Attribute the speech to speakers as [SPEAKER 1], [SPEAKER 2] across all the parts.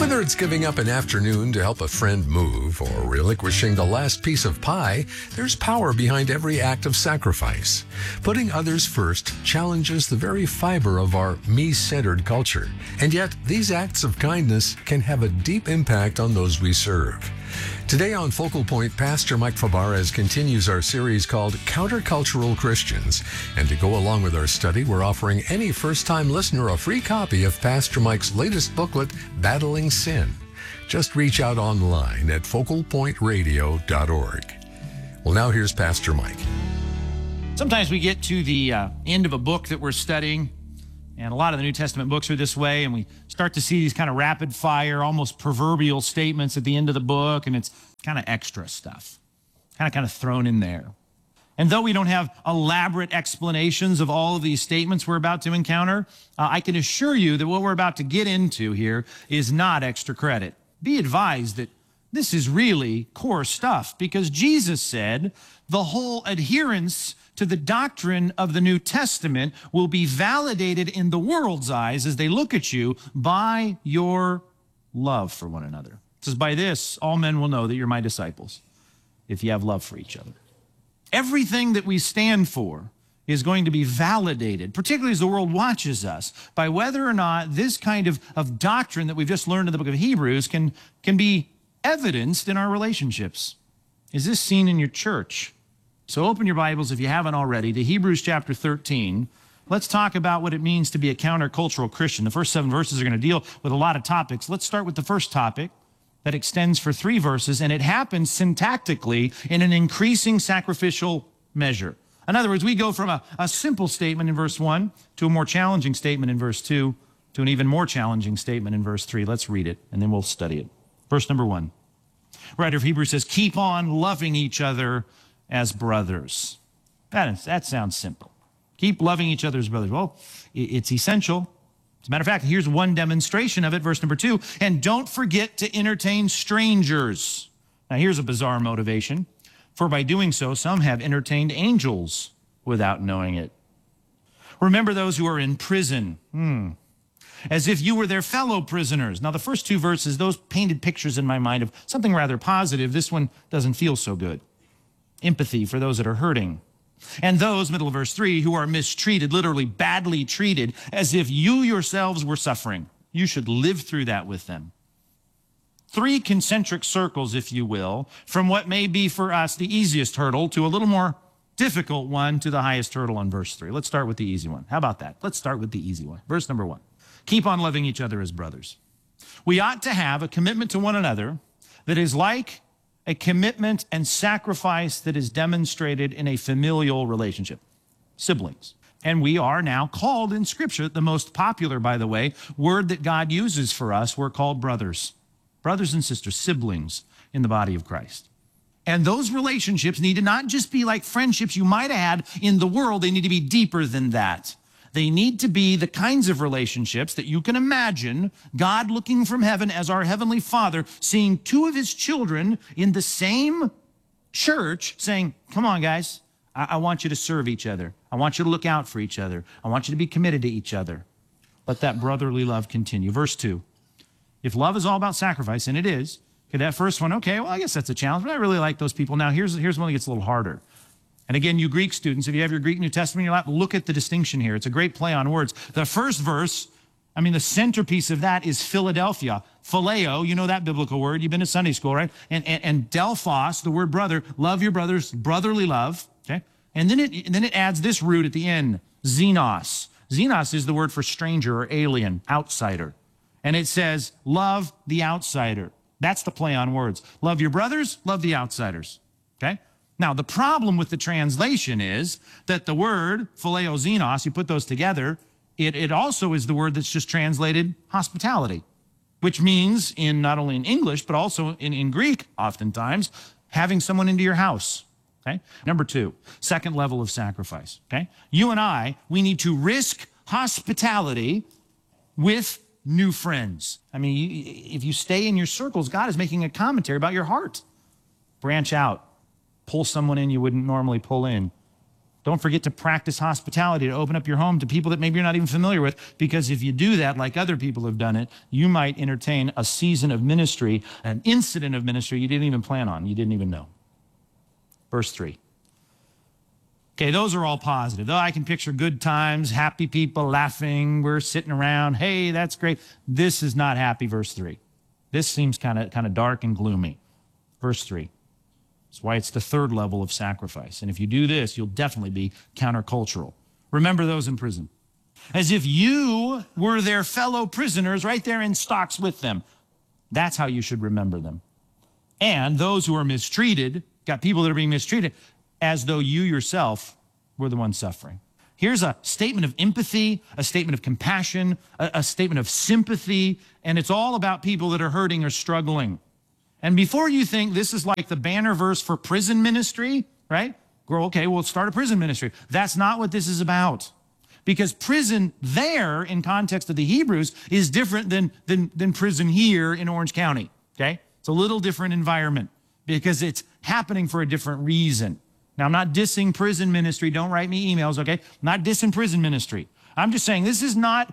[SPEAKER 1] Whether it's giving up an afternoon to help a friend move or relinquishing the last piece of pie, there's power behind every act of sacrifice. Putting others first challenges the very fiber of our me-centered culture. And yet, these acts of kindness can have a deep impact on those we serve. Today on Focal Point, Pastor Mike Fabarez continues our series called Countercultural Christians. And to go along with our study, we're offering any first-time listener a free copy of Pastor Mike's latest booklet, Battling Sin. Just reach out online at focalpointradio.org. Well, now here's Pastor Mike.
[SPEAKER 2] Sometimes we get to the end of a book that we're studying, and a lot of the New Testament books are this way, and we start to see these kind of rapid-fire, almost proverbial statements at the end of the book, and it's kind of extra stuff, kind of thrown in there. And though we don't have elaborate explanations of all of these statements we're about to encounter, I can assure you that what we're about to get into here is not extra credit. Be advised that this is really core stuff, because Jesus said the whole adherence to the doctrine of the New Testament will be validated in the world's eyes as they look at you by your love for one another. It says, by this, all men will know that you're my disciples, if you have love for each other. Everything that we stand for is going to be validated, particularly as the world watches us, by whether or not this kind of doctrine that we've just learned in the book of Hebrews can be evidenced in our relationships. Is this seen in your church? So open your Bibles, if you haven't already, to Hebrews chapter 13. Let's talk about what it means to be a countercultural Christian. The first 7 verses are going to deal with a lot of topics. Let's start with the first topic that extends for 3 verses, and it happens syntactically in an increasing sacrificial measure. In other words, we go from a simple statement in verse 1 to a more challenging statement in verse 2 to an even more challenging statement in verse 3. Let's read it, and then we'll study it. Verse number 1. Writer of Hebrews says, keep on loving each other as brothers. That sounds simple. Keep loving each other as brothers. Well, it's essential. As a matter of fact, here's one demonstration of it, verse number 2. And don't forget to entertain strangers. Now, here's a bizarre motivation. For by doing so, some have entertained angels without knowing it. Remember those who are in prison, as if you were their fellow prisoners. Now, the first 2 verses, those painted pictures in my mind of something rather positive. This one doesn't feel so good. Empathy for those that are hurting. And those, middle of verse 3, who are mistreated, literally badly treated, as if you yourselves were suffering. You should live through that with them. 3 concentric circles, if you will, from what may be for us the easiest hurdle to a little more difficult one to the highest hurdle on verse 3. Let's start with the easy one. How about that? Let's start with the easy one. Verse number 1. Keep on loving each other as brothers. We ought to have a commitment to one another that is like a commitment and sacrifice that is demonstrated in a familial relationship, siblings. And we are now called in Scripture, the most popular, by the way, word that God uses for us, we're called brothers. Brothers and sisters, siblings in the body of Christ. And those relationships need to not just be like friendships you might have had in the world, they need to be deeper than that. They need to be the kinds of relationships that you can imagine God looking from heaven as our Heavenly Father, seeing 2 of His children in the same church saying, come on, guys, I want you to serve each other. I want you to look out for each other. I want you to be committed to each other. Let that brotherly love continue. Verse 2, if love is all about sacrifice, and it is, okay, that first one, okay, well, I guess that's a challenge, but I really like those people. Now, here's one that gets a little harder. And again, you Greek students, if you have your Greek New Testament in your lap, look at the distinction here. It's a great play on words. The first verse, the centerpiece of that is Philadelphia. Phileo, you know that biblical word. You've been to Sunday school, right? And Delphos, the word brother, love your brothers, brotherly love, okay? And then it adds this root at the end, xenos. Xenos is the word for stranger or alien, outsider. And it says, love the outsider. That's the play on words. Love your brothers, love the outsiders, okay? Now, the problem with the translation is that the word, phileo xenos, you put those together, it also is the word that's just translated hospitality, which means not only in English, but also in Greek, oftentimes, having someone into your house, okay? Number 2, second level of sacrifice, okay? You and we need to risk hospitality with new friends. If you stay in your circles, God is making a commentary about your heart. Branch out. Pull someone in you wouldn't normally pull in. Don't forget to practice hospitality, to open up your home to people that maybe you're not even familiar with, because if you do that, like other people have done it, you might entertain a season of ministry, an incident of ministry you didn't even plan on, you didn't even know. Verse 3. Okay, those are all positive. Though I can picture good times, happy people laughing, we're sitting around, hey, that's great. This is not happy, verse 3. This seems kind of dark and gloomy. Verse 3. That's why it's the third level of sacrifice. And if you do this, you'll definitely be countercultural. Remember those in prison, as if you were their fellow prisoners right there in stocks with them. That's how you should remember them. And those who are mistreated, got people that are being mistreated, as though you yourself were the one suffering. Here's a statement of empathy, a statement of compassion, a statement of sympathy, and it's all about people that are hurting or struggling. And before you think this is like the banner verse for prison ministry, right? Well, okay, we'll start a prison ministry. That's not what this is about. Because prison there, in context of the Hebrews, is different than prison here in Orange County, okay? It's a little different environment because it's happening for a different reason. Now, I'm not dissing prison ministry. Don't write me emails, okay? I'm not dissing prison ministry. I'm just saying this is not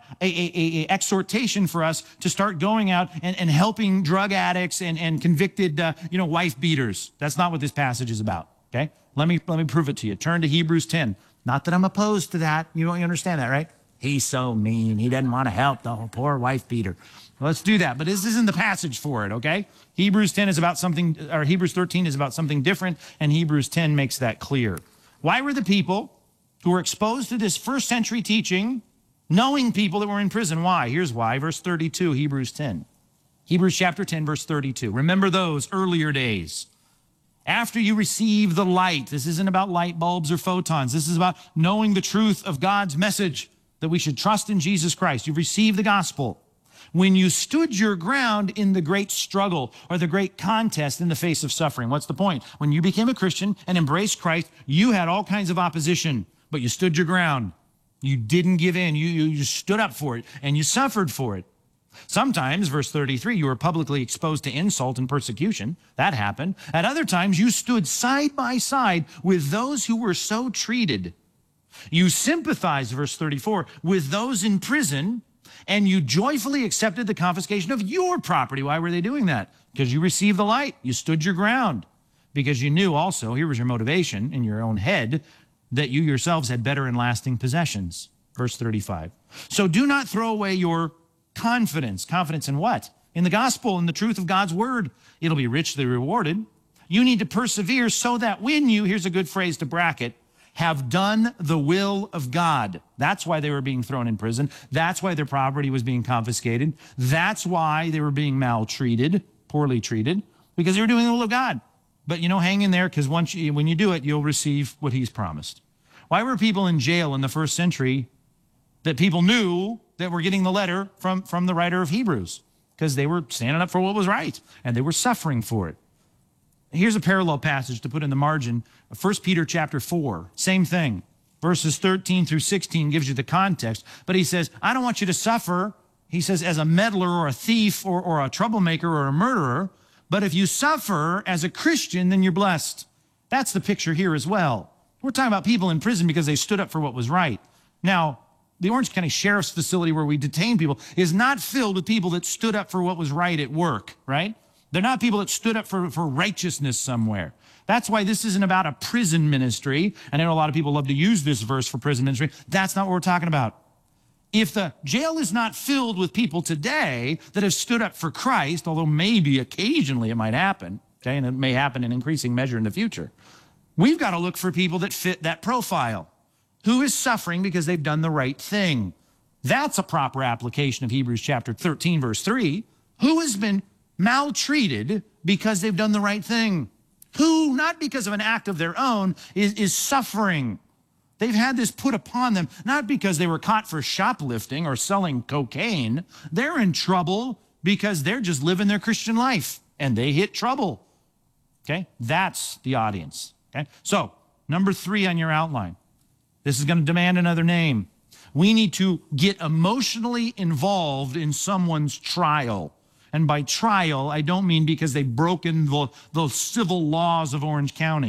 [SPEAKER 2] a exhortation for us to start going out and helping drug addicts and convicted, wife beaters. That's not what this passage is about, okay? Let me prove it to you. Turn to Hebrews 10. Not that I'm opposed to that. You understand that, right? He's so mean. He doesn't want to help the poor wife beater. Well, let's do that. But this isn't the passage for it, okay? Hebrews 10 is about something, or Hebrews 13 is about something different, and Hebrews 10 makes that clear. Why were the people who were exposed to this first century teaching knowing people that were in prison? Why? Here's why. Verse 32, Hebrews 10. Hebrews chapter 10, verse 32. Remember those earlier days. After you receive the light, this isn't about light bulbs or photons. This is about knowing the truth of God's message, that we should trust in Jesus Christ. You've received the gospel. When you stood your ground in the great struggle or the great contest in the face of suffering. What's the point? When you became a Christian and embraced Christ, you had all kinds of opposition, but you stood your ground. You didn't give in. You stood up for it, and you suffered for it. Sometimes, verse 33, you were publicly exposed to insult and persecution. That happened. At other times, you stood side by side with those who were so treated. You sympathized, verse 34, with those in prison, and you joyfully accepted the confiscation of your property. Why were they doing that? Because you received the light. You stood your ground. Because you knew also, here was your motivation in your own head, that you yourselves had better and lasting possessions. Verse 35. So do not throw away your confidence. Confidence in what? In the gospel, in the truth of God's word. It'll be richly rewarded. You need to persevere so that when you, here's a good phrase to bracket, have done the will of God. That's why they were being thrown in prison. That's why their property was being confiscated. That's why they were being maltreated, poorly treated, because they were doing the will of God. But, hang in there, because when you do it, you'll receive what he's promised. Why were people in jail in the first century that people knew that were getting the letter from the writer of Hebrews? Because they were standing up for what was right, and they were suffering for it. Here's a parallel passage to put in the margin. 1 Peter chapter 4, same thing. Verses 13 through 16 gives you the context. But he says, I don't want you to suffer, he says, as a meddler or a thief or a troublemaker or a murderer. But if you suffer as a Christian, then you're blessed. That's the picture here as well. We're talking about people in prison because they stood up for what was right. Now, the Orange County Sheriff's Facility where we detain people is not filled with people that stood up for what was right at work, right? They're not people that stood up for righteousness somewhere. That's why this isn't about a prison ministry. I know a lot of people love to use this verse for prison ministry. That's not what we're talking about. If the jail is not filled with people today that have stood up for Christ, although maybe occasionally it might happen, okay, and it may happen in increasing measure in the future, we've got to look for people that fit that profile. Who is suffering because they've done the right thing? That's a proper application of Hebrews chapter 13, verse 3. Who has been maltreated because they've done the right thing? Who, not because of an act of their own, is suffering? They've had this put upon them, not because they were caught for shoplifting or selling cocaine. They're in trouble because they're just living their Christian life, and they hit trouble. Okay? That's the audience. Okay? So, number 3 on your outline. This is going to demand another name. We need to get emotionally involved in someone's trial. And by trial, I don't mean because they've broken the civil laws of Orange County.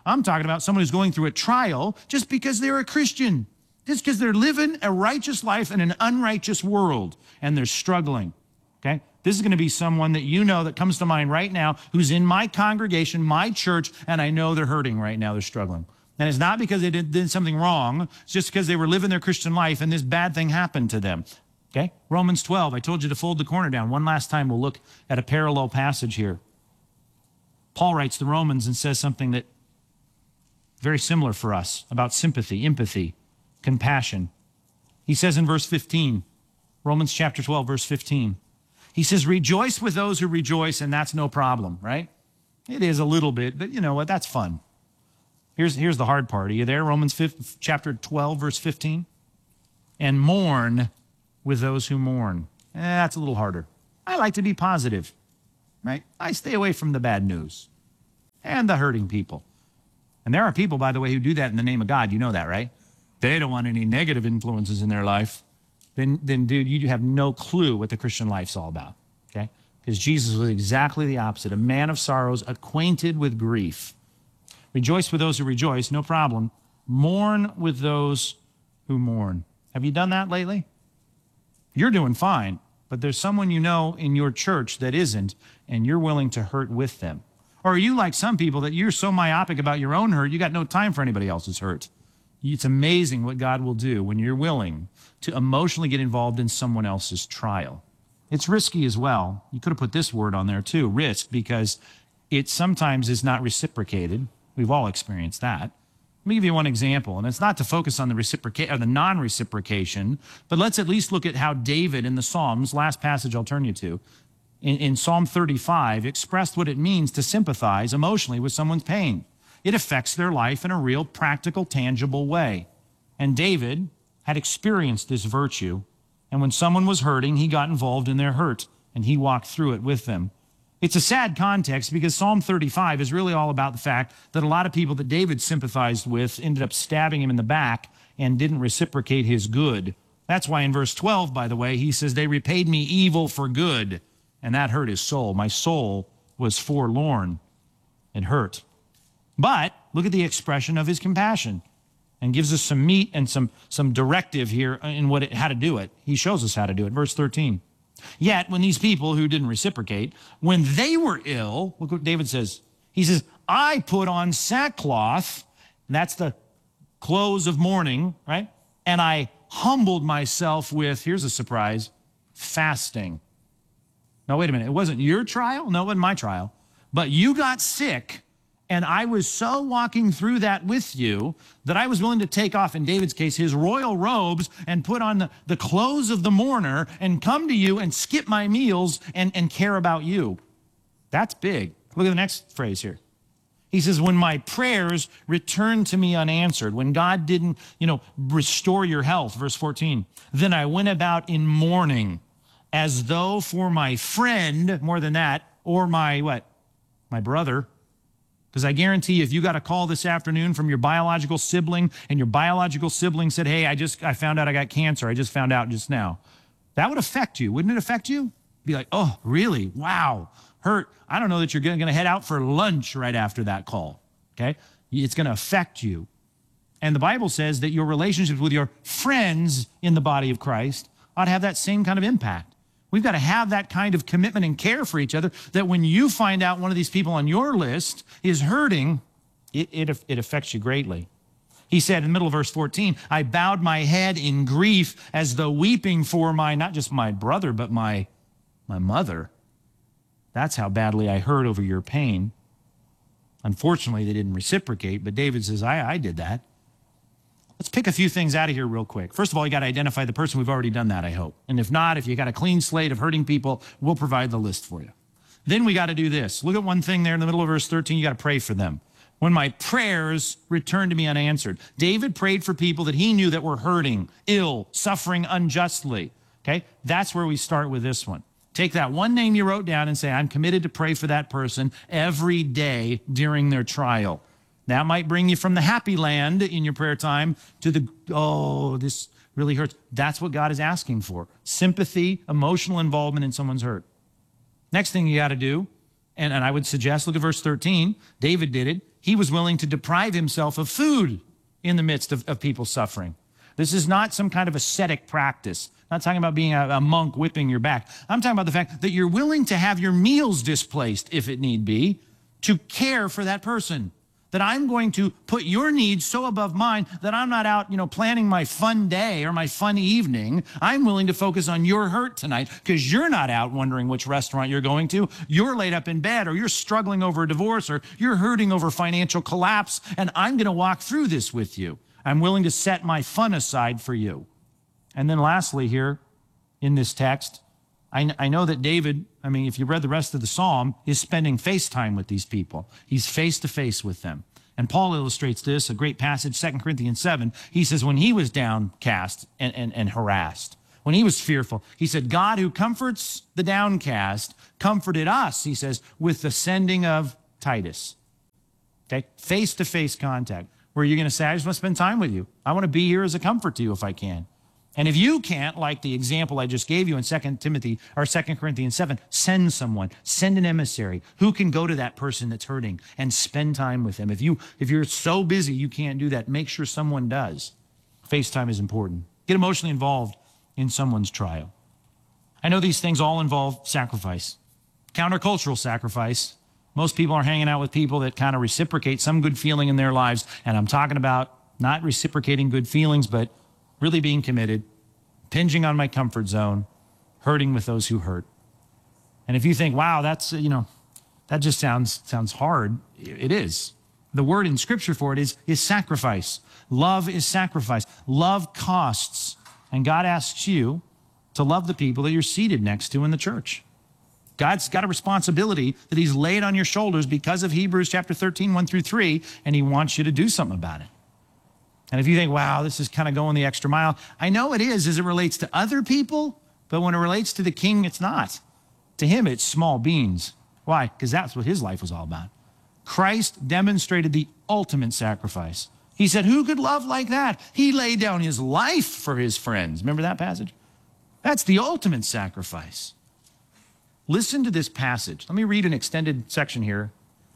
[SPEAKER 2] I'm talking about someone who's going through a trial just because they're a Christian, just because they're living a righteous life in an unrighteous world, and they're struggling, okay? This is going to be someone that you know that comes to mind right now who's in my congregation, my church, and I know they're hurting right now. They're struggling. And it's not because they did something wrong. It's just because they were living their Christian life and this bad thing happened to them. Okay? Romans 12, I told you to fold the corner down. One last time, we'll look at a parallel passage here. Paul writes to Romans and says something that very similar for us about sympathy, empathy, compassion. He says in verse 15, Romans chapter 12, verse 15, he says, rejoice with those who rejoice, and that's no problem, right? It is a little bit, but you know what? That's fun. Here's the hard part. Are you there? Romans chapter 12, verse 15. And mourn with those who mourn. That's a little harder. I like to be positive, right? I stay away from the bad news and the hurting people. And there are people, by the way, who do that in the name of God. You know that, right? They don't want any negative influences in their life. Then dude, you have no clue what the Christian life's all about, okay? Because Jesus was exactly the opposite, a man of sorrows, acquainted with grief. Rejoice with those who rejoice, no problem. Mourn with those who mourn. Have you done that lately? You're doing fine, but there's someone you know in your church that isn't, and you're willing to hurt with them. Or are you like some people that you're so myopic about your own hurt, you got no time for anybody else's hurt? It's amazing what God will do when you're willing to emotionally get involved in someone else's trial. It's risky as well. You could have put this word on there too, risk, because it sometimes is not reciprocated. We've all experienced that. Let me give you one example, and it's not to focus on the non-reciprocation, but let's at least look at how David in the Psalms, last passage I'll turn you to, in Psalm 35, expressed what it means to sympathize emotionally with someone's pain. It affects their life in a real, practical, tangible way. And David had experienced this virtue, and when someone was hurting, he got involved in their hurt, and he walked through it with them. It's a sad context because Psalm 35 is really all about the fact that a lot of people that David sympathized with ended up stabbing him in the back and didn't reciprocate his good. That's why in verse 12, by the way, he says, they repaid me evil for good, and that hurt his soul. My soul was forlorn. It hurt. But look at the expression of his compassion and gives us some meat and some directive here in how to do it. He shows us how to do it. Verse 13. Yet, when these people who didn't reciprocate, when they were ill, look what David says. He says, I put on sackcloth, and that's the clothes of mourning, right? And I humbled myself with, here's a surprise, fasting. Now, wait a minute. It wasn't your trial? No, it wasn't my trial. But you got sick, and I was so walking through that with you that I was willing to take off, in David's case, his royal robes and put on the clothes of the mourner and come to you and skip my meals and care about you. That's big. Look at the next phrase here. He says, when my prayers returned to me unanswered, when God didn't, restore your health, verse 14, then I went about in mourning as though for my friend, more than that, or my brother. Because I guarantee you, if you got a call this afternoon from your biological sibling and your biological sibling said, hey, I found out I got cancer. I just found out just now. That would affect you. Wouldn't it affect you? Be like, oh, really? Wow. Hurt. I don't know that you're going to head out for lunch right after that call. Okay? It's going to affect you. And the Bible says that your relationships with your friends in the body of Christ ought to have that same kind of impact. We've got to have that kind of commitment and care for each other that when you find out one of these people on your list is hurting, it affects you greatly. He said in the middle of verse 14, I bowed my head in grief as though weeping for not just my brother, but my mother. That's how badly I hurt over your pain. Unfortunately, they didn't reciprocate, but David says, I did that. Let's pick a few things out of here real quick. First of all, you got to identify the person. We've already done that, I hope. And if not, if you got a clean slate of hurting people, we'll provide the list for you. Then we got to do this. Look at one thing there in the middle of verse 13. You got to pray for them. When my prayers returned to me unanswered. David prayed for people that he knew that were hurting, ill, suffering unjustly. Okay? That's where we start with this one. Take that one name you wrote down and say, I'm committed to pray for that person every day during their trial. That might bring you from the happy land in your prayer time to this really hurts. That's what God is asking for. Sympathy, emotional involvement in someone's hurt. Next thing you got to do And I would suggest, look at verse 13. David did it. He was willing to deprive himself of food in the midst of people suffering. This is not some kind of ascetic practice. I'm not talking about being a monk whipping your back. I'm talking about the fact that you're willing to have your meals displaced, if it need be, to care for that person. That I'm going to put your needs so above mine that I'm not out, planning my fun day or my fun evening. I'm willing to focus on your hurt tonight because you're not out wondering which restaurant you're going to. You're laid up in bed, or you're struggling over a divorce, or you're hurting over financial collapse, and I'm going to walk through this with you. I'm willing to set my fun aside for you. And then lastly here in this text, I know that David, if you read the rest of the psalm, is spending face time with these people. He's face to face with them. And Paul illustrates this, a great passage, 2 Corinthians 7. He says, when he was downcast and harassed, when he was fearful, he said, God who comforts the downcast comforted us, he says, with the sending of Titus. Okay, face-to-face contact, where you're going to say, I just want to spend time with you. I want to be here as a comfort to you if I can. And if you can't, like the example I just gave you in 2 Corinthians 7, send someone, send an emissary who can go to that person that's hurting and spend time with them. If you're so busy you can't do that, make sure someone does. FaceTime is important. Get emotionally involved in someone's trial. I know these things all involve sacrifice, countercultural sacrifice. Most people are hanging out with people that kind of reciprocate some good feeling in their lives. And I'm talking about not reciprocating good feelings, but really being committed, impinging on my comfort zone, hurting with those who hurt. And if you think, wow, that's, that just sounds hard, it is. The word in Scripture for it is sacrifice. Love is sacrifice. Love costs. And God asks you to love the people that you're seated next to in the church. God's got a responsibility that he's laid on your shoulders because of Hebrews chapter 13, 1 through 3, and he wants you to do something about it. And if you think, wow, this is kind of going the extra mile, I know it is as it relates to other people, but when it relates to the king, it's not. To him, it's small beans. Why? Because that's what his life was all about. Christ demonstrated the ultimate sacrifice. He said, who could love like that? He laid down his life for his friends. Remember that passage? That's the ultimate sacrifice. Listen to this passage. Let me read an extended section here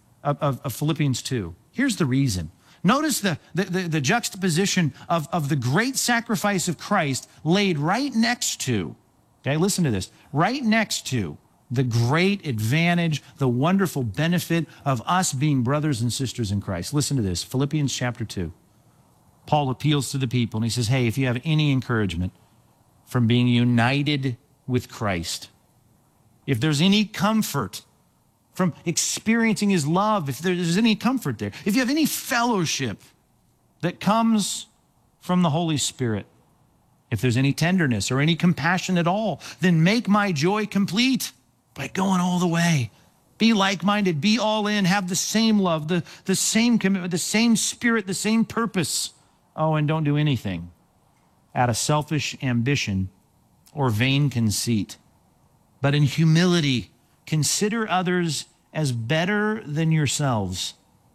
[SPEAKER 2] of Philippians 2. Here's the reason. Notice the juxtaposition of the great sacrifice of Christ laid right next to, okay, listen to this, right next to the great advantage, the wonderful benefit of us being brothers and sisters in Christ. Listen to this, Philippians chapter 2. Paul appeals to the people and he says, hey, if you have any encouragement from being united with Christ, if there's any comfort from experiencing his love, if there's any comfort there, if you have any fellowship that comes from the Holy Spirit, if there's any tenderness or any compassion at all, then make my joy complete by going all the way. Be like-minded, be all in, have the same love, the same commitment, the same spirit, the same purpose. Oh, and don't do anything out of selfish ambition or vain conceit, but in humility, consider others as better than yourselves.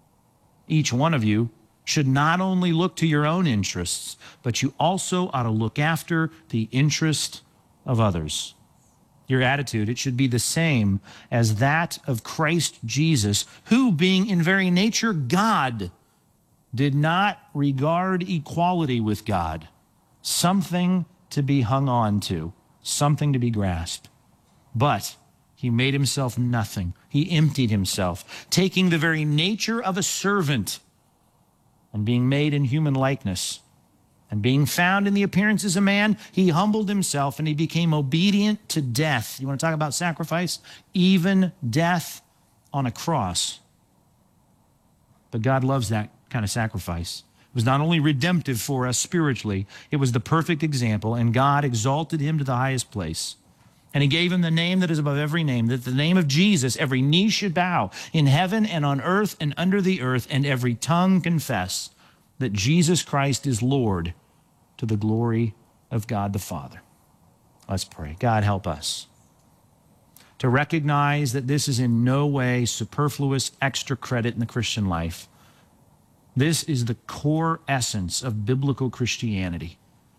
[SPEAKER 2] Each one of you should not only look to your own interests, but you also ought to look after the interest of others. Your attitude, it should be the same as that of Christ Jesus, who, being in very nature God, did not regard equality with God something to be hung on to, something to be grasped. But he made himself nothing. He emptied himself, taking the very nature of a servant and being made in human likeness. And being found in the appearance as a man, he humbled himself and he became obedient to death. You want to talk about sacrifice? Even death on a cross. But God loves that kind of sacrifice. It was not only redemptive for us spiritually, it was the perfect example, and God exalted him to the highest place. And he gave him the name that is above every name, that the name of Jesus, every knee should bow in heaven and on earth and under the earth, and every tongue confess that Jesus Christ is Lord, to the glory of God the Father. Let's pray. God, help us to recognize that this is in no way superfluous extra credit in the Christian life. This is the core essence of biblical Christianity.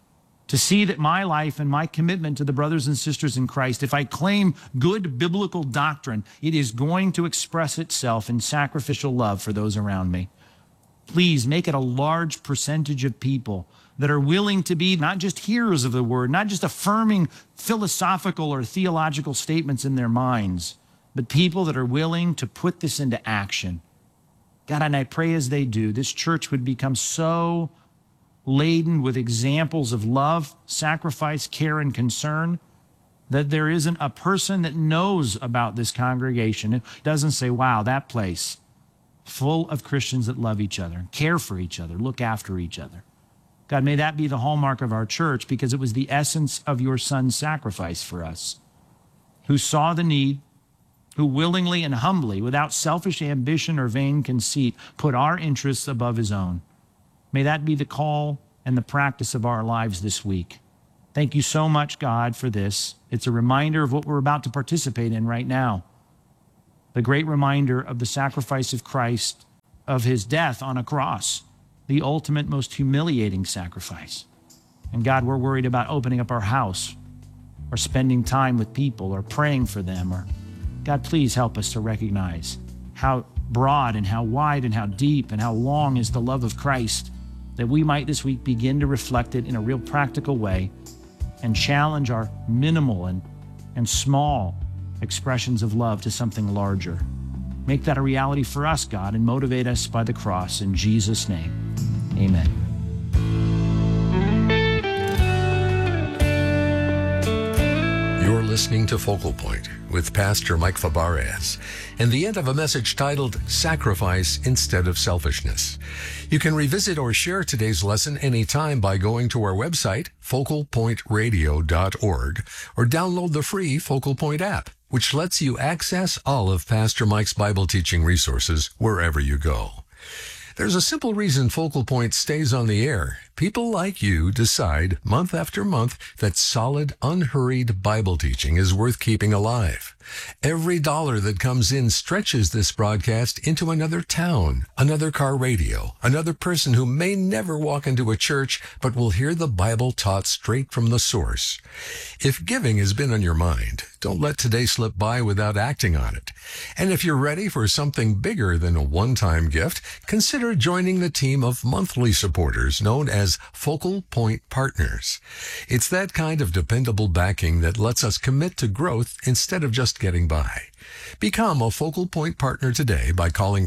[SPEAKER 2] to see that my life and my commitment to the brothers and sisters in Christ, if I claim good biblical doctrine, it is going to express itself in sacrificial love for those around me. Please make it a large percentage of people that are willing to be not just hearers of the word, not just affirming philosophical or theological statements in their minds, but people that are willing to put this into action. God, and I pray as they do, this church would become so laden with examples of love, sacrifice, care, and concern that there isn't a person that knows about this congregation. It doesn't say, wow, that place full of Christians that love each other, care for each other, look after each other. God, may that be the hallmark of our church, because it was the essence of your Son's sacrifice for us, who saw the need, who willingly and humbly, without selfish ambition or vain conceit, put our interests above his own. May that be the call and the practice of our lives this week. Thank you so much, God, for this. It's a reminder of what we're about to participate in right now. The great reminder of the sacrifice of Christ, of his death on a cross, the ultimate, most humiliating sacrifice. And God, we're worried about opening up our house or spending time with people or praying for them. Or God, please help us to recognize how broad and how wide and how deep and how long is the love of Christ, that we might this week begin to reflect it in a real practical way and challenge our minimal and small expressions of love to something larger. Make that a reality for us, God, and motivate us by the cross. In Jesus' name, amen.
[SPEAKER 1] You're listening to Focal Point with Pastor Mike Fabarez, and the end of a message titled Sacrifice Instead of Selfishness. You can revisit or share today's lesson anytime by going to our website, focalpointradio.org, or download the free Focal Point app, which lets you access all of Pastor Mike's Bible teaching resources wherever you go. There's a simple reason Focal Point stays on the air. People like you decide month after month that solid, unhurried Bible teaching is worth keeping alive. Every dollar that comes in stretches this broadcast into another town, another car radio, another person who may never walk into a church but will hear the Bible taught straight from the source. If giving has been on your mind, don't let today slip by without acting on it. And if you're ready for something bigger than a one-time gift, consider joining the team of monthly supporters known as Focal Point Partners. It's that kind of dependable backing that lets us commit to growth instead of just getting by. Become a Focal Point Partner today by calling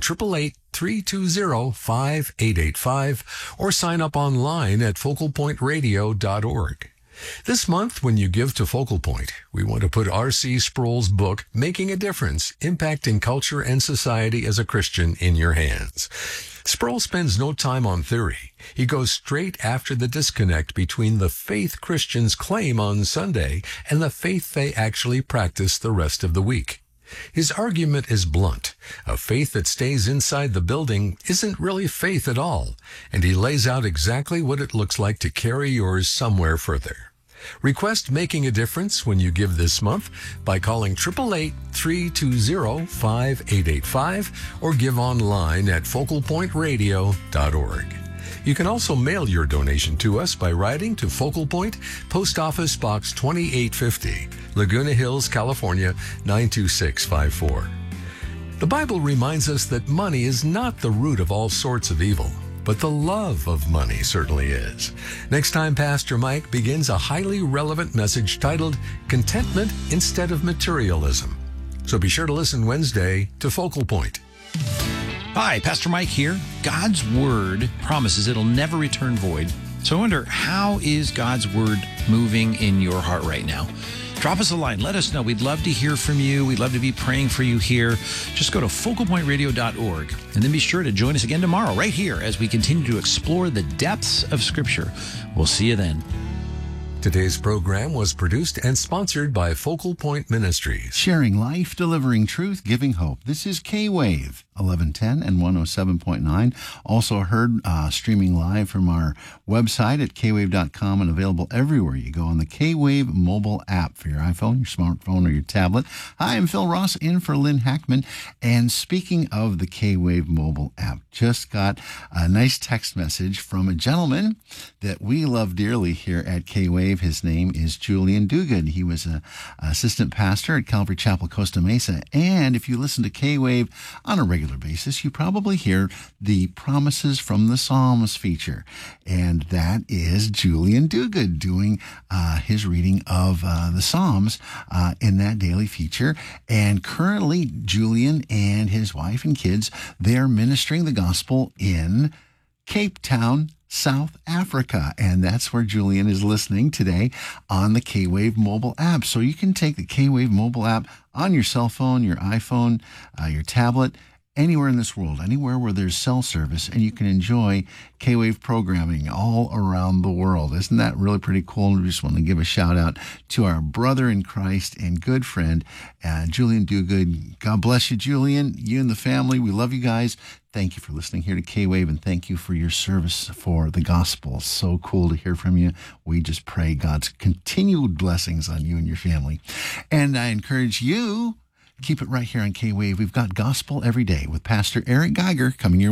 [SPEAKER 1] 888-320-5885 or sign up online at focalpointradio.org. This month, when you give to Focal Point, we want to put R.C. Sproul's book, Making a Difference, Impacting Culture and Society as a Christian, in your hands. Sproul spends no time on theory. He goes straight after the disconnect between the faith Christians claim on Sunday and the faith they actually practice the rest of the week. His argument is blunt. A faith that stays inside the building isn't really faith at all, and he lays out exactly what it looks like to carry yours somewhere further. Request Making a Difference when you give this month by calling 888-320-5885 or give online at focalpointradio.org. You can also mail your donation to us by writing to Focal Point, Post Office Box 2850, Laguna Hills, California, 92654. The Bible reminds us that money is not the root of all sorts of evil, but the love of money certainly is. Next time, Pastor Mike begins a highly relevant message titled Contentment Instead of Materialism. So be sure to listen Wednesday to Focal Point.
[SPEAKER 3] Hi, Pastor Mike here. God's Word promises it'll never return void. So I wonder, how is God's Word moving in your heart right now? Drop us a line. Let us know. We'd love to hear from you. We'd love to be praying for you here. Just go to focalpointradio.org and then be sure to join us again tomorrow right here as we continue to explore the depths of Scripture. We'll see you then.
[SPEAKER 1] Today's program was produced and sponsored by Focal Point Ministries.
[SPEAKER 4] Sharing life, delivering truth, giving hope. This is K-Wave 1110 and 107.9. Also heard streaming live from our website at kwave.com and available everywhere you go on the K-Wave mobile app for your iPhone, your smartphone, or your tablet. Hi, I'm Phil Ross in for Lynn Hackman. And speaking of the K-Wave mobile app, just got a nice text message from a gentleman that we love dearly here at K-Wave. His name is Julian Duguid. He was an assistant pastor at Calvary Chapel, Costa Mesa. And if you listen to K-Wave on a regular basis, you probably hear the Promises from the Psalms feature. And that is Julian Duguid doing his reading of the Psalms in that daily feature. And currently, Julian and his wife and kids, they're ministering the gospel in Cape Town, South Africa. And that's where Julian is listening today on the K-Wave mobile app. So you can take the K-Wave mobile app on your cell phone, your iPhone, your tablet, anywhere in this world, anywhere where there's cell service, and you can enjoy K-Wave programming all around the world. Isn't that really pretty cool? And we just want to give a shout out to our brother in Christ and good friend, Julian Duguid. God bless you, Julian, you and the family. We love you guys. Thank you for listening here to K-Wave, and thank you for your service for the gospel. So cool to hear from you. We just pray God's continued blessings on you and your family. And I encourage you, keep it right here on K-Wave. We've got Gospel Every Day with Pastor Eric Geiger coming your way.